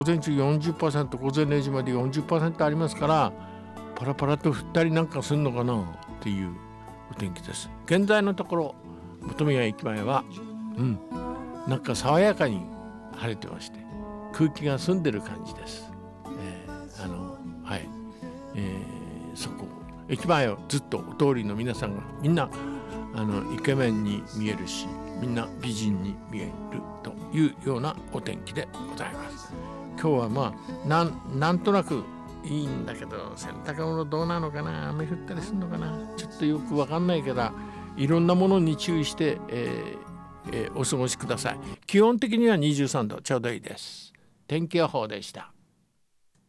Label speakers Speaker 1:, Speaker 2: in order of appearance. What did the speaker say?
Speaker 1: 午前中 40%、 午前0時まで 40% ありますから、パラパラと降ったりなんかするのかなっていうお天気です。現在のところ本宮駅前は、なんか爽やかに晴れてまして、空気が澄んでる感じです。そこ駅前をずっとお通りの皆さんがみんなイケメンに見えるし、みんな美人に見えるというようなお天気でございます。今日はなんとなくいいんだけど、洗濯物どうなのかな、雨降ったりするのかな、ちょっとよくわかんないけど、いろんなものに注意して、お過ごしください。基本的には23度ちょうどいいです。天気予報でした。